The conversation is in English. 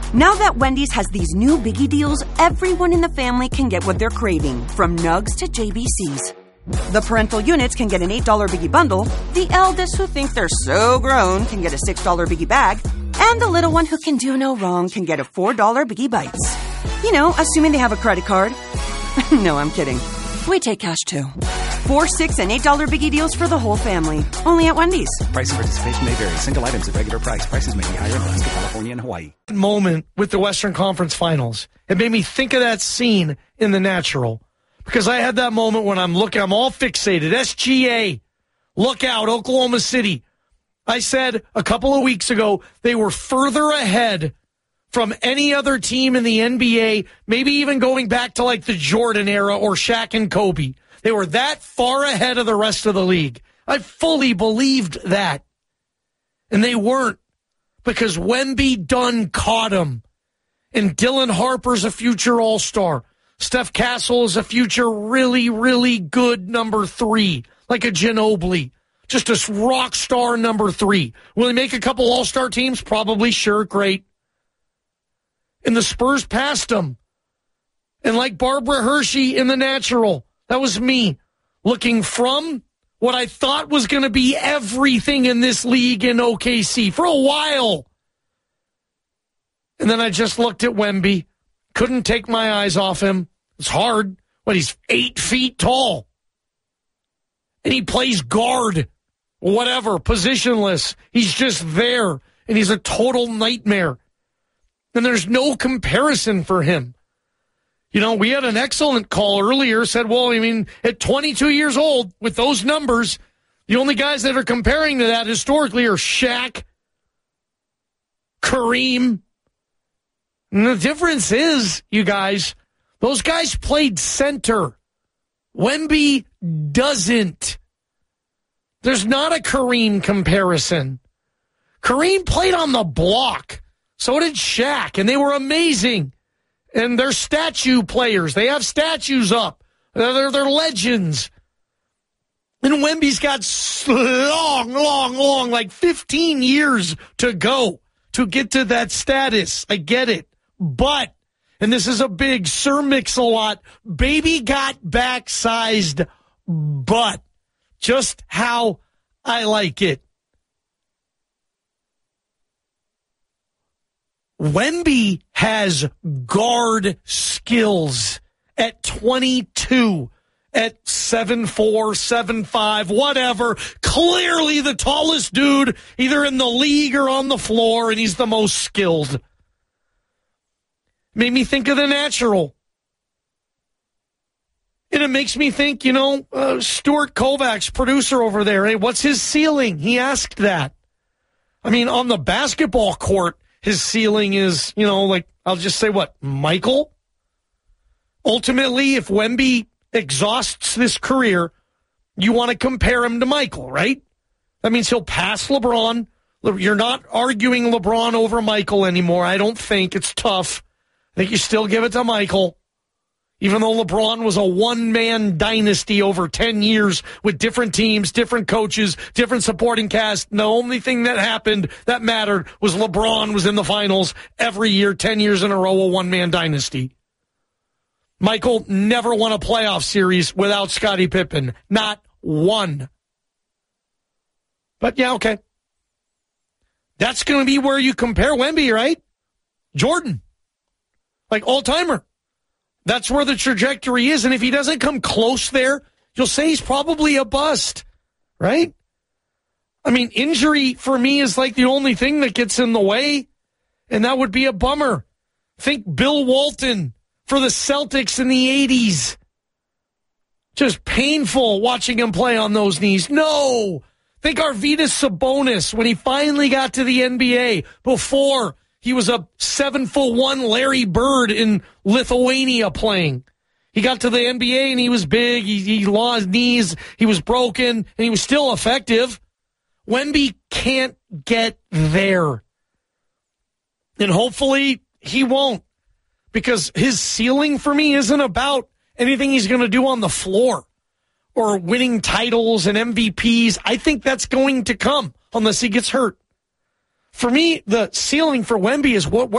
Now that Wendy's has these new biggie deals, everyone in the family can get what they're craving, from nugs to JBCs. The parental units can get an $8 biggie bundle, the eldest who think they're so grown can get a $6 biggie bag, and the little one who can do no wrong can get a $4 biggie bites. You know, assuming they have a credit card. No, I'm kidding. We take cash too. $4, $6, and $8 biggie deals for the whole family. Only at Wendy's. Price and participation may vary. Single items at regular price. Prices may be higher in Alaska, California, and Hawaii. Moment with the Western Conference Finals. It made me think of that scene in The Natural. Because I had that moment when I'm all fixated. SGA, look out, Oklahoma City. I said a couple of weeks ago they were further ahead from any other team in the NBA, maybe even going back to like the Jordan era or Shaq and Kobe. They were that far ahead of the rest of the league. I fully believed that. And they weren't, because Wemby Dunn caught him. And Dylan Harper's a future All-Star. Steph Castle is a future really, really good number 3, like a Ginobili. Just a rock star number 3. Will he make a couple All-Star teams? Probably, sure, great. And the Spurs passed him. And like Barbara Hershey in The Natural, that was me looking from what I thought was going to be everything in this league in OKC for a while. And then I just looked at Wemby. Couldn't take my eyes off him. It's hard. But he's 8 feet tall. And he plays guard. Whatever. Positionless. He's just there. And he's a total nightmare. And there's no comparison for him. You know, we had an excellent call earlier, said, well, I mean, at 22 years old, with those numbers, the only guys that are comparing to that historically are Shaq, Kareem. And the difference is, you guys, those guys played center. Wemby doesn't. There's not a Kareem comparison. Kareem played on the block. So did Shaq, and they were amazing. And they're statue players. They have statues up. They're legends. And Wemby's got long, like 15 years to go to get to that status. I get it. But, and this is a big Sir Mix-a-Lot, baby got back-sized butt. Just how I like it. Wemby has guard skills at 22, at 7'4", 7'5", whatever. Clearly the tallest dude either in the league or on the floor, and he's the most skilled. Made me think of The Natural. And it makes me think, Stuart Kovacs, producer over there, hey, what's his ceiling? He asked that. I mean, on the basketball court, his ceiling is, I'll just say what, Michael? Ultimately, if Wemby exhausts this career, you want to compare him to Michael, right? That means he'll pass LeBron. You're not arguing LeBron over Michael anymore. I don't think. It's tough. I think you still give it to Michael. Even though LeBron was a one-man dynasty over 10 years with different teams, different coaches, different supporting cast, the only thing that happened that mattered was LeBron was in the finals every year, 10 years in a row, a one-man dynasty. Michael never won a playoff series without Scottie Pippen. Not one. But, yeah, okay. That's going to be where you compare Wemby, right? Jordan. Like all-timer. That's where the trajectory is. And if he doesn't come close there, you'll say he's probably a bust, right? I mean, injury for me is like the only thing that gets in the way, and that would be a bummer. Think Bill Walton for the Celtics in the 80s. Just painful watching him play on those knees. No! Think Arvydas Sabonis when he finally got to the NBA before he was a 7'1" Larry Bird in Lithuania playing. He got to the NBA and he was big. He lost his knees. He was broken, and he was still effective. Wemby can't get there. And hopefully he won't, because his ceiling for me isn't about anything he's going to do on the floor or winning titles and MVPs. I think that's going to come unless he gets hurt. For me, the ceiling for Wemby is what